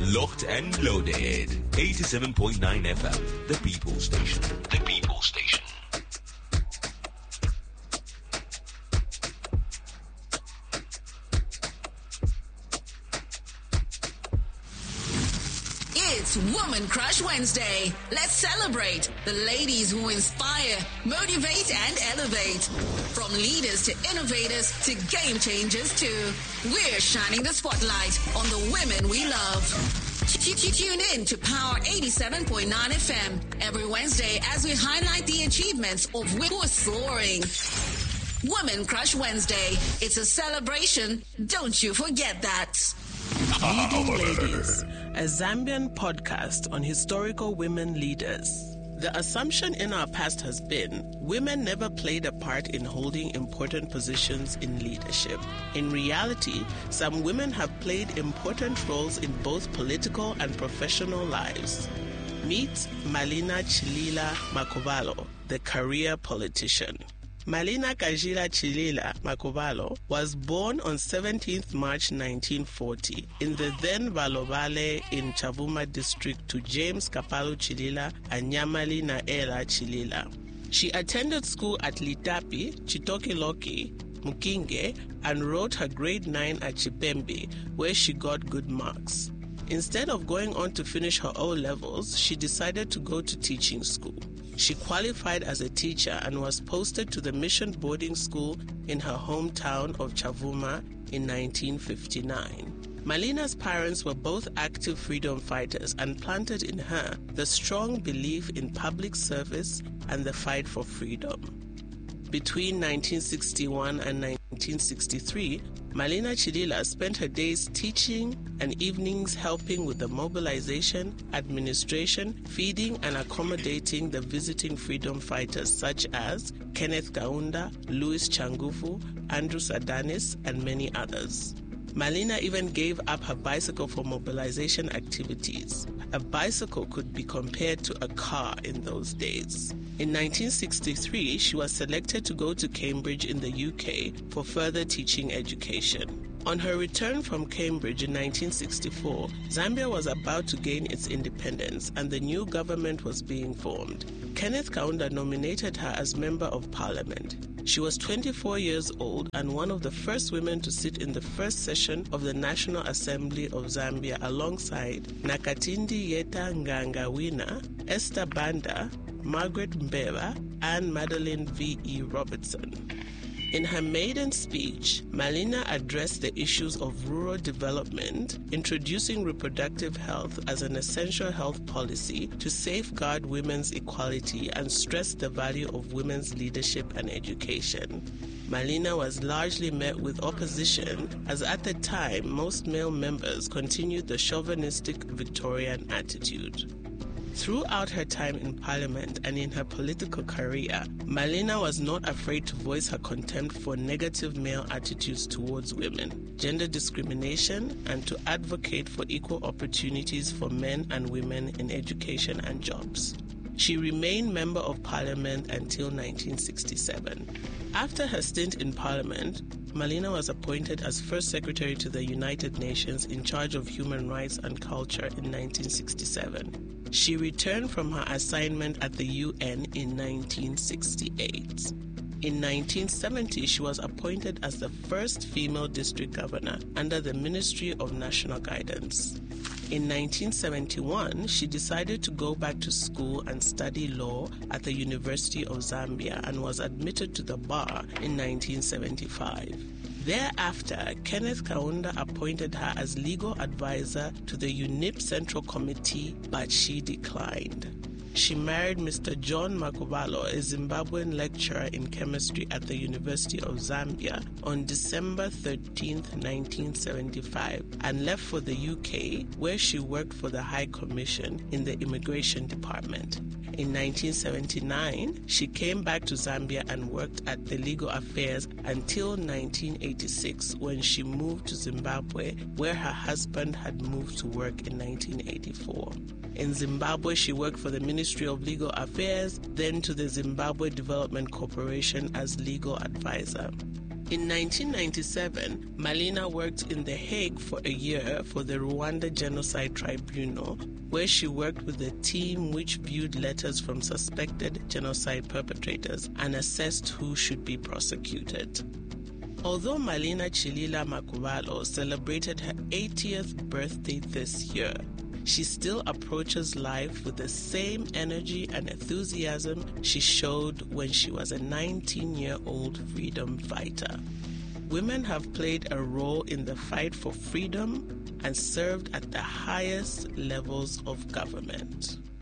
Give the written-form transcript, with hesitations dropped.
Locked and loaded. 87.9 FM. The People Station. The People Station. It's Woman Crush Wednesday. Let's celebrate the ladies who inspire, motivate, and elevate. From leaders to innovators to game changers too. We're shining the spotlight on the women we love. Tune in to Power 87.9 FM every Wednesday as we highlight the achievements of women who are soaring. Woman Crush Wednesday. It's a celebration. Don't you forget that. Leading Ladies, a Zambian podcast on historical women leaders. The assumption in our past has been women never played a part in holding important positions in leadership. In reality, some women have played important roles in both political and professional lives. Meet Malina Chilila Makuvalo, the career politician. Malina Kajila Chilila Makuvalo was born on 17th March 1940 in the then Valobale in Chavuma district to James Kapalo Chilila and Nyamali Naela Chilila. She attended school at Litapi, Chitokiloki, Mukinge, and wrote her grade 9 at Chipembe, where she got good marks. Instead of going on to finish her O-levels, she decided to go to teaching school. She qualified as a teacher and was posted to the mission boarding school in her hometown of Chavuma in 1959. Malina's parents were both active freedom fighters and planted in her the strong belief in public service and the fight for freedom. Between 1961 and 1963, Malina Chilila spent her days teaching and evenings helping with the mobilization, administration, feeding and accommodating the visiting freedom fighters such as Kenneth Kaunda, Louis Changufu, Andrew Sadanis, and many others. Malina even gave up her bicycle for mobilization activities. A bicycle could be compared to a car in those days. In 1963, she was selected to go to Cambridge in the UK for further teaching education. On her return from Cambridge in 1964, Zambia was about to gain its independence and the new government was being formed. Kenneth Kaunda nominated her as Member of Parliament. She was 24 years old and one of the first women to sit in the first session of the National Assembly of Zambia alongside Nakatindi Yeta Ngangawina, Esther Banda, Margaret Mbeva, and Madeline V.E. Robertson. In her maiden speech, Malina addressed the issues of rural development, introducing reproductive health as an essential health policy to safeguard women's equality and stressed the value of women's leadership and education. Malina was largely met with opposition as at the time most male members continued the chauvinistic Victorian attitude. Throughout her time in Parliament and in her political career, Malina was not afraid to voice her contempt for negative male attitudes towards women, gender discrimination, and to advocate for equal opportunities for men and women in education and jobs. She remained Member of Parliament until 1967. After her stint in Parliament, Malina was appointed as First Secretary to the United Nations in charge of human rights and culture in 1967. She returned from her assignment at the UN in 1968. In 1970, she was appointed as the first female district governor under the Ministry of National Guidance. In 1971, she decided to go back to school and study law at the University of Zambia and was admitted to the bar in 1975. Thereafter, Kenneth Kaunda appointed her as legal advisor to the UNIP Central Committee, but she declined. She married Mr. John Makuvalo, a Zimbabwean lecturer in chemistry at the University of Zambia, on December 13, 1975, and left for the UK, where she worked for the High Commission in the Immigration Department. In 1979, she came back to Zambia and worked at the Legal Affairs until 1986, when she moved to Zimbabwe, where her husband had moved to work in 1984. In Zimbabwe, she worked for the Ministry of Legal Affairs, then to the Zimbabwe Development Corporation as legal advisor. In 1997, Malina worked in The Hague for a year for the Rwanda Genocide Tribunal, where she worked with a team which viewed letters from suspected genocide perpetrators and assessed who should be prosecuted. Although Malina Chilila Makubalo celebrated her 80th birthday this year, she still approaches life with the same energy and enthusiasm she showed when she was a 19-year-old freedom fighter. Women have played a role in the fight for freedom and served at the highest levels of government.